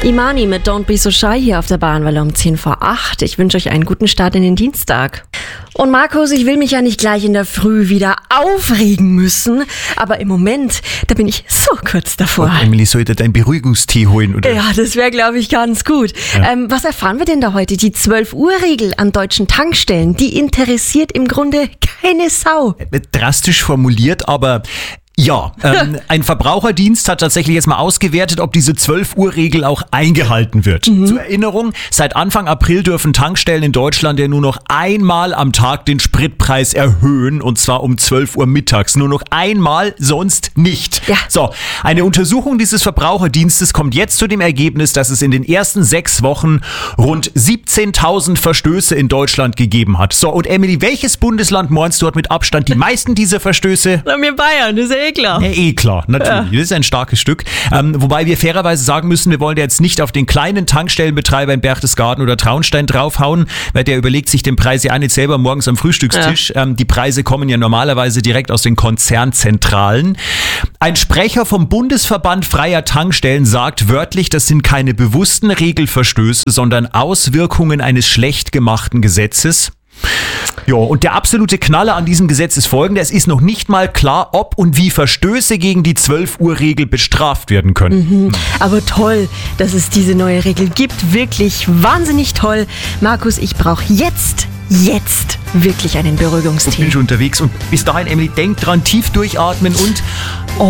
Imani mit Don't Be So Shy hier auf der Bahnwelle um 10 vor 8. Ich wünsche euch einen guten Start in den Dienstag. Und Markus, ich will mich ja nicht gleich in der Früh wieder aufregen müssen, aber im Moment, da bin ich so kurz davor. Und Emily, sollte deinen Beruhigungstee holen, oder? Ja, das wäre, glaube ich, ganz gut. Ja. Was erfahren wir denn da heute? Die 12-Uhr-Regel an deutschen Tankstellen, die interessiert im Grunde keine Sau. Drastisch formuliert, aber... Ja, ein Verbraucherdienst hat tatsächlich jetzt mal ausgewertet, ob diese 12-Uhr-Regel auch eingehalten wird. Zur Erinnerung, seit Anfang April dürfen Tankstellen in Deutschland ja nur noch einmal am Tag den Spritpreis erhöhen, und zwar um 12 Uhr mittags. Nur noch einmal, sonst nicht. Ja. So, eine Untersuchung dieses Verbraucherdienstes kommt jetzt zu dem Ergebnis, dass es in den ersten 6 Wochen rund 17.000 Verstöße in Deutschland gegeben hat. So, und Emily, welches Bundesland meinst du hat mit Abstand die meisten dieser Verstöße? Na, mir Bayern, das ist ja klar. Ja, klar, natürlich. Das ist ein starkes Stück. Wobei wir fairerweise sagen müssen, wir wollen jetzt nicht auf den kleinen Tankstellenbetreiber in Berchtesgaden oder Traunstein draufhauen, weil der überlegt sich den Preis ja auch nicht selber morgens am Frühstückstisch. Ja. Die Preise kommen ja normalerweise direkt aus den Konzernzentralen. Ein Sprecher vom Bundesverband Freier Tankstellen sagt wörtlich, das sind keine bewussten Regelverstöße, sondern Auswirkungen eines schlecht gemachten Gesetzes. Ja, und der absolute Knaller an diesem Gesetz ist folgender: Es ist noch nicht mal klar, ob und wie Verstöße gegen die 12-Uhr-Regel bestraft werden können. Aber toll, dass es diese neue Regel gibt. Wirklich wahnsinnig toll. Markus, ich brauche jetzt wirklich einen Ich Beruhigungstee. bin schon unterwegs und bis dahin, Emily, denk dran, tief durchatmen und